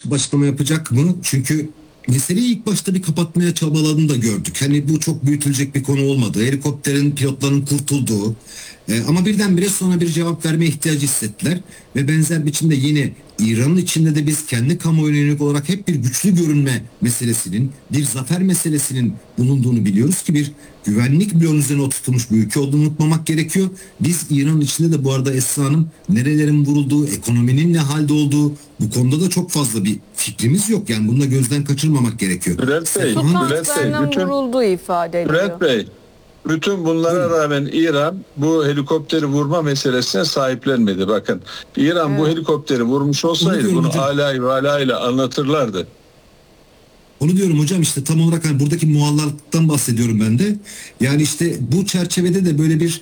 çıkıp açıklama yapacak mı? Çünkü meseleyi ilk başta bir kapatmaya çabaladığını da gördük. Hani bu çok büyütülecek bir konu olmadı. Helikopterin pilotlarının kurtulduğu ama birdenbire sonra bir cevap verme ihtiyacı hissettiler. Ve benzer biçimde yine İran'ın içinde de biz kendi kamuoyuna yönelik olarak hep bir güçlü görünme meselesinin, bir zafer meselesinin bulunduğunu biliyoruz ki bir güvenlik bloğunun üzerine oturtulmuş bir ülke olduğunu unutmamak gerekiyor. Biz İran'ın içinde de bu arada Esra Hanım nerelerin vurulduğu, ekonominin ne halde olduğu bu konuda da çok fazla bir fikrimiz yok. Yani bunu da gözden kaçırmamak gerekiyor. Bülent Bey, Su tanklarının vurulduğu ifade ediliyor. Bülent Bey, bütün bunlara rağmen İran bu helikopteri vurma meselesine sahiplenmedi. Bakın, İran bu helikopteri vurmuş olsaydı bunu alay ve alayla anlatırlardı. Onu diyorum hocam, işte tam olarak hani buradaki muallaklıktan bahsediyorum ben de. Yani işte bu çerçevede de böyle bir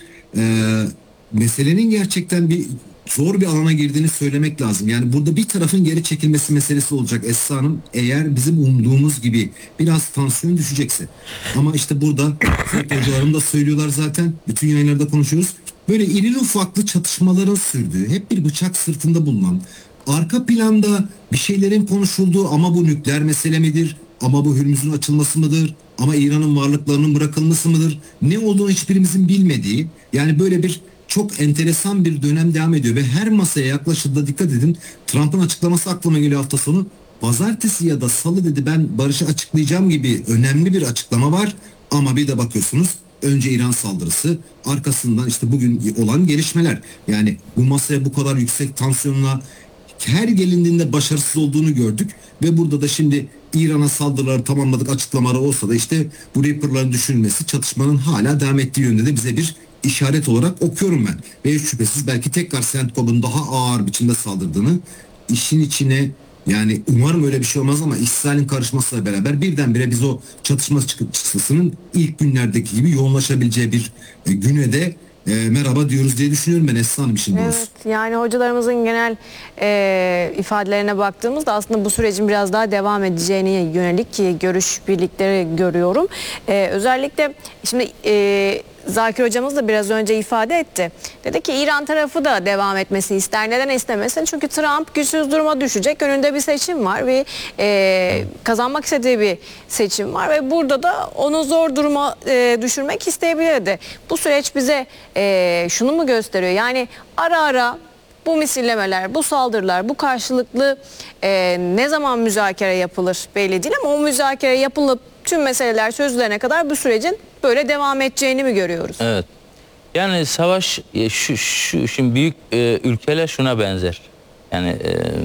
meselenin gerçekten bir zor bir alana girdiğini söylemek lazım. Yani burada bir tarafın geri çekilmesi meselesi olacak Esra Hanım, eğer bizim umduğumuz gibi biraz tansiyon düşecekse. Ama işte burada hocalarım da söylüyorlar zaten, bütün yayınlarda konuşuyoruz. Böyle irili ufaklı çatışmaların sürdüğü, hep bir bıçak sırtında bulunan, arka planda bir şeylerin konuşulduğu, ama bu nükleer mesele midir? Ama bu Hürmüz'ün açılması mıdır? Ama İran'ın varlıklarının bırakılması mıdır? Ne olduğunu hiçbirimizin bilmediği, yani böyle bir çok enteresan bir dönem devam ediyor ve her masaya yaklaşıldığında dikkat edin, Trump'ın açıklaması aklıma geliyor hafta sonu. Pazartesi ya da salı dedi, ben barışı açıklayacağım gibi önemli bir açıklama var, ama bir de bakıyorsunuz önce İran saldırısı, arkasından işte bugün olan gelişmeler. Yani bu masaya bu kadar yüksek tansiyonla her gelindiğinde başarısız olduğunu gördük ve burada da şimdi İran'a saldırıları tamamladık açıklamaları olsa da işte bu Reaper'ların düşürülmesi çatışmanın hala devam ettiği yönde de bize bir işaret olarak okuyorum ben. Ve hiç şüphesiz belki tekrar CENTCOM'un daha ağır biçimde saldırdığını, işin içine, yani umarım öyle bir şey olmaz ama İsrail'in karışmasıyla beraber birdenbire biz o çatışma çıktısının ilk günlerdeki gibi yoğunlaşabileceği bir güne de merhaba diyoruz diye düşünüyorum ben Esra Hanım, işin doğrusu. Evet, yani hocalarımızın genel ifadelerine baktığımızda aslında bu sürecin biraz daha devam edeceğine yönelik görüş birlikleri görüyorum. Özellikle şimdi Zakir hocamız da biraz önce ifade etti. Dedi ki İran tarafı da devam etmesi ister. Neden istemesin? Çünkü Trump güçsüz duruma düşecek. Önünde bir seçim var ve kazanmak istediği bir seçim var ve burada da onu zor duruma düşürmek isteyebilirdi. Bu süreç bize şunu mu gösteriyor? Yani ara ara bu misillemeler, bu saldırılar, bu karşılıklı ne zaman müzakere yapılır belli değil, ama o müzakere yapılıp tüm meseleler çözülene kadar bu sürecin böyle devam edeceğini mi görüyoruz? Evet. Yani savaş şimdi büyük ülkeler şuna benzer. Yani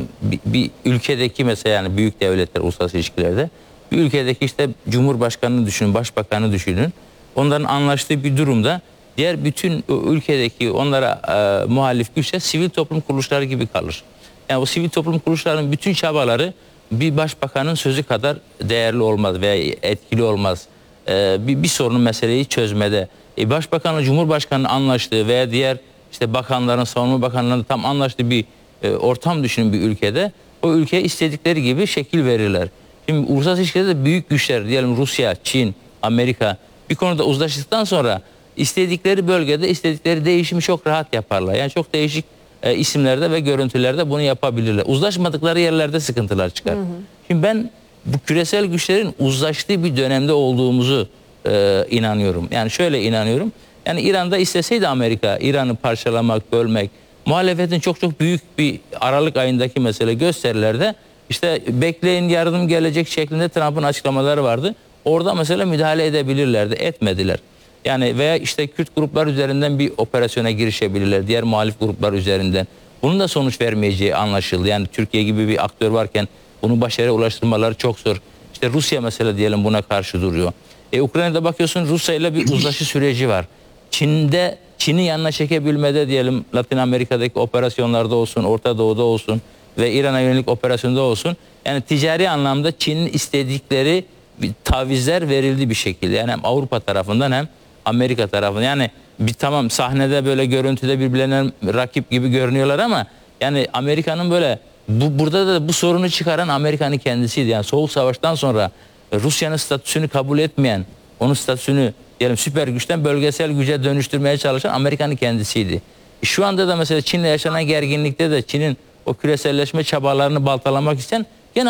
bir ülkedeki mesela, yani büyük devletler uluslararası ilişkilerde bir ülkedeki işte Cumhurbaşkanını düşünün, Başbakanı düşünün. Onların anlaştığı bir durumda diğer bütün ülkedeki onlara muhalif güçler sivil toplum kuruluşları gibi kalır. Yani o sivil toplum kuruluşlarının bütün çabaları bir başbakanın sözü kadar değerli olmaz veya etkili olmaz. Bir sorunun meseleyi çözmede. Başbakanla Cumhurbaşkanı'nın anlaştığı veya diğer işte bakanların, savunma bakanlarının tam anlaştığı bir ortam düşünün bir ülkede. O ülkeye istedikleri gibi şekil verirler. Şimdi uluslararası ilişkilerde de büyük güçler, diyelim Rusya, Çin, Amerika bir konuda uzlaştıktan sonra istedikleri bölgede istedikleri değişimi çok rahat yaparlar. Yani çok değişik isimlerde ve görüntülerde bunu yapabilirler. Uzlaşmadıkları yerlerde sıkıntılar çıkar. Şimdi ben bu küresel güçlerin uzlaştığı bir dönemde olduğumuzu inanıyorum. Yani şöyle inanıyorum. Yani İran'da isteseydi Amerika İran'ı parçalamak, bölmek, muhalefetin çok büyük bir Aralık ayındaki mesele gösterilerde işte bekleyin yardım gelecek şeklinde Trump'ın açıklamaları vardı. Orada mesela müdahale edebilirlerdi. Etmediler. Yani veya işte Kürt gruplar üzerinden bir operasyona girişebilirler. Diğer muhalif gruplar üzerinden. Bunun da sonuç vermeyeceği anlaşıldı. Yani Türkiye gibi bir aktör varken bunu başarıya ulaştırmaları çok zor. İşte Rusya mesela diyelim buna karşı duruyor. Ukrayna'da bakıyorsun Rusya ile bir uzlaşı süreci var. Çin'i yanına çekebilmede diyelim Latin Amerika'daki operasyonlarda olsun, Orta Doğu'da olsun ve İran'a yönelik operasyonda olsun. Yani ticari anlamda Çin'in istedikleri tavizler verildi bir şekilde. Yani hem Avrupa tarafından hem Amerika tarafından. Yani bir tamam sahnede böyle görüntüde birbirlerine rakip gibi görünüyorlar ama yani Amerika'nın böyle burada da bu sorunu çıkaran Amerika'nın kendisiydi. Yani Soğuk Savaş'tan sonra Rusya'nın statüsünü kabul etmeyen, onun statüsünü diyelim süper güçten bölgesel güce dönüştürmeye çalışan Amerika'nın kendisiydi. Şu anda da mesela Çin'le yaşanan gerginlikte de Çin'in o küreselleşme çabalarını baltalamak isteyen